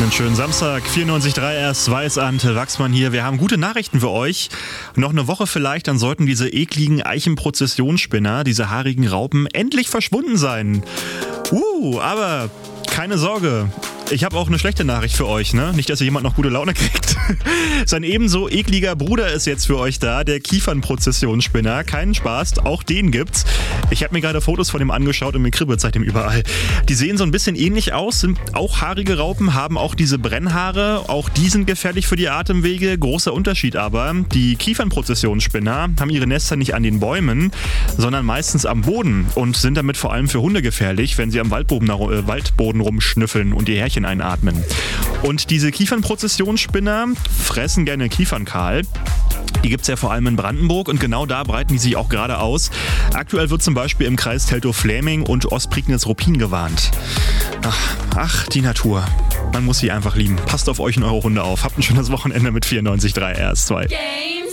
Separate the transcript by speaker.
Speaker 1: Einen schönen Samstag, 94.3 RS2 ist Ante Wachsmann hier. Wir haben gute Nachrichten für euch. Noch eine Woche vielleicht, dann sollten diese ekligen Eichenprozessionsspinner, diese haarigen Raupen, endlich verschwunden sein. Aber keine Sorge. Ich habe auch eine schlechte Nachricht für euch, ne? Nicht, dass ihr jemand noch gute Laune kriegt. Sein ebenso ekliger Bruder ist jetzt für euch da, der Kiefernprozessionsspinner. Keinen Spaß, auch den gibt's. Ich habe mir gerade Fotos von dem angeschaut und mir kribbelt seitdem überall. Die sehen so ein bisschen ähnlich aus, sind auch haarige Raupen, haben auch diese Brennhaare. Auch die sind gefährlich für die Atemwege. Großer Unterschied aber, die Kiefernprozessionsspinner haben ihre Nester nicht an den Bäumen, sondern meistens am Boden und sind damit vor allem für Hunde gefährlich, wenn sie am Waldboden rumschnüffeln und ihr Härchen einatmen. Und diese Kiefernprozessionsspinner fressen gerne Kiefernkahl. Die gibt es ja vor allem in Brandenburg und genau da breiten die sich auch gerade aus. Aktuell wird zum Beispiel im Kreis Teltow-Fläming und Ostprignitz-Ruppin gewarnt. Ach, die Natur. Man muss sie einfach lieben. Passt auf euch und eure Hunde auf. Habt ein schönes Wochenende mit 94.3 RS2.